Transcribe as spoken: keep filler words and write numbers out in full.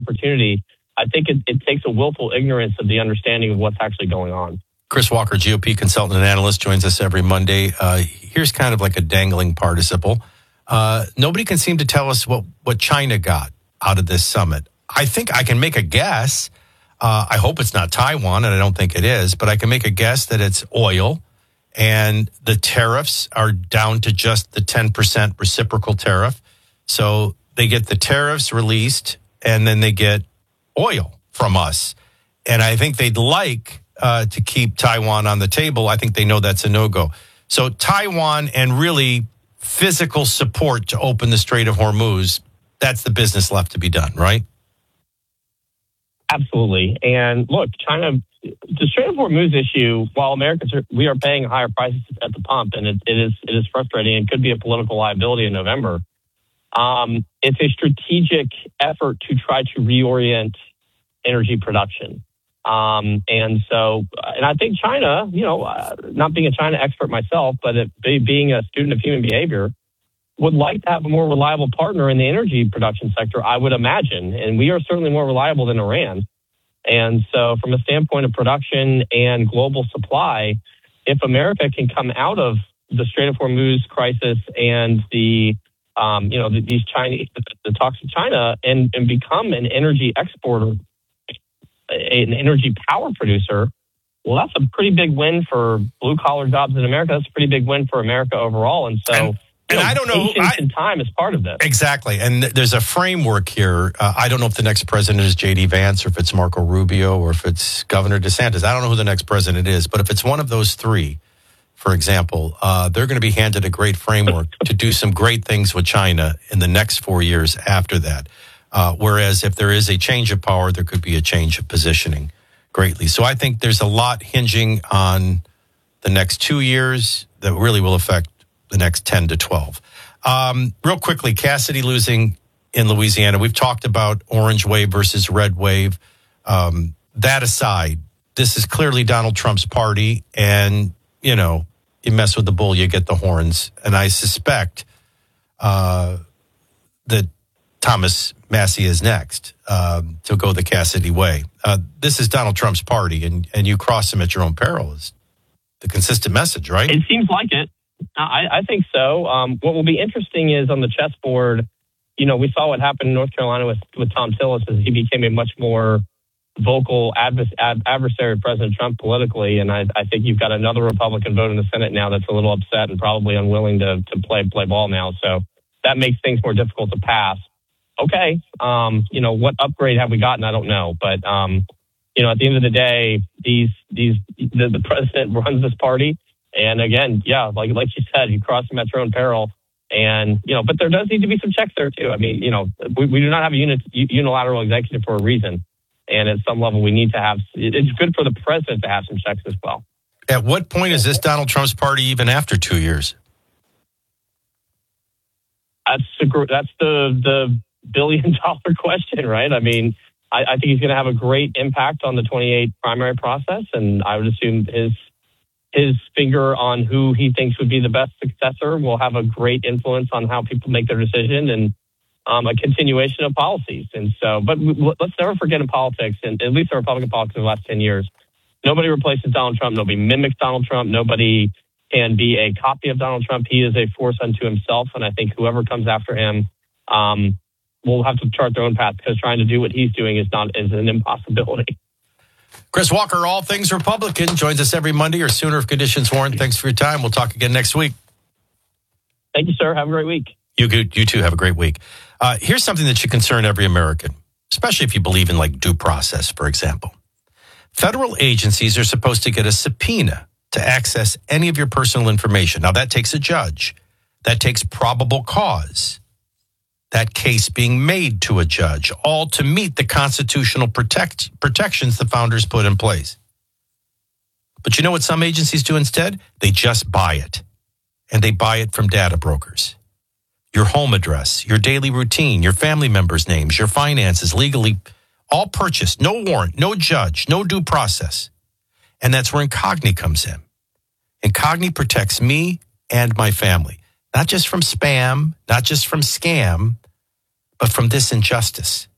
opportunity. I think it, it takes a willful ignorance of the understanding of what's actually going on. Chris Walker, G O P consultant and analyst, joins us every Monday. Uh, here's kind of like a dangling participle. Uh, nobody can seem to tell us what, what China got out of this summit. I think I can make a guess. Uh, I hope it's not Taiwan, and I don't think it is, but I can make a guess that it's oil, and the tariffs are down to just the ten percent reciprocal tariff. So they get the tariffs released, and then they get oil from us. And I think they'd like uh, to keep Taiwan on the table. I think they know that's a no-go. So Taiwan and really physical support to open the Strait of Hormuz, that's the business left to be done, right? Absolutely. And look, China, the Strait of Hormuz issue, while Americans are, we are paying higher prices at the pump, and it, it is it is frustrating and could be a political liability in November. Um, it's a strategic effort to try to reorient energy production. Um, and so, and I think China, you know, uh, not being a China expert myself, but it, being a student of human behavior, would like to have a more reliable partner in the energy production sector, I would imagine. And we are certainly more reliable than Iran. And so from a standpoint of production and global supply, if America can come out of the Strait of Hormuz crisis and the, um, you know, the, these Chinese, the, the talks with China and, and become an energy exporter, an energy power producer, well, that's a pretty big win for blue collar jobs in America. That's a pretty big win for America overall. And so, and- And you know, I don't know. Patience I, and time is part of this. Exactly. And th- there's a framework here. Uh, I don't know if the next president is J D Vance or if it's Marco Rubio or if it's Governor DeSantis. I don't know who the next president is. But if it's one of those three, for example, uh, they're going to be handed a great framework to do some great things with China in the next four years after that. Uh, whereas if there is a change of power, there could be a change of positioning greatly. So I think there's a lot hinging on the next two years that really will affect the next ten to twelve. Um, real quickly, Cassidy losing in Louisiana. We've talked about orange wave versus red wave. Um, that aside, this is clearly Donald Trump's party. And, you know, you mess with the bull, you get the horns. And I suspect uh, that Thomas Massie is next um, to go the Cassidy way. Uh, this is Donald Trump's party, and, and you cross him at your own peril is the consistent message, right? It seems like it. I, I think so. Um, what will be interesting is on the chessboard, you know, we saw what happened in North Carolina with, with Tom Tillis as he became a much more vocal advers- ad- adversary of President Trump politically. And I, I think you've got another Republican vote in the Senate now that's a little upset and probably unwilling to, to play play ball now. So that makes things more difficult to pass. Okay. Um, you know, what upgrade have we gotten? I don't know. But, um, you know, at the end of the day, these these the, the president runs this party. And again, yeah, like like you said, you cross them at your own peril. And, you know, but there does need to be some checks there, too. I mean, you know, we, we do not have a unit, unilateral executive for a reason. And at some level, we need to have, it's good for the president to have some checks as well. At what point is this Donald Trump's party even after two years? That's the, that's the, the billion dollar question, right? I mean, I, I think he's going to have a great impact on the twenty-eight primary process. And I would assume his his finger on who he thinks would be the best successor will have a great influence on how people make their decision and um, a continuation of policies. And so, but w- let's never forget in politics, and at least in Republican politics in the last ten years, nobody replaces Donald Trump. Nobody mimics Donald Trump. Nobody can be a copy of Donald Trump. He is a force unto himself. And I think whoever comes after him um, will have to chart their own path, because trying to do what he's doing is not is an impossibility. Chris Walker, All Things Republican, joins us every Monday or sooner if conditions warrant. Thanks for your time. We'll talk again next week. Thank you, sir. Have a great week. You, you too. Have a great week. Uh, here's something that should concern every American, especially if you believe in like due process, for example. Federal agencies are supposed to get a subpoena to access any of your personal information. Now, that takes a judge. That takes probable cause. That case being made to a judge, all to meet the constitutional protect, protections the founders put in place. But you know what some agencies do instead? They just buy it. And they buy it from data brokers. Your home address, your daily routine, your family members' names, your finances, legally, all purchased. No warrant, no judge, no due process. And that's where Incogni comes in. Incogni protects me and my family. Not just from spam, not just from scam, but from this injustice.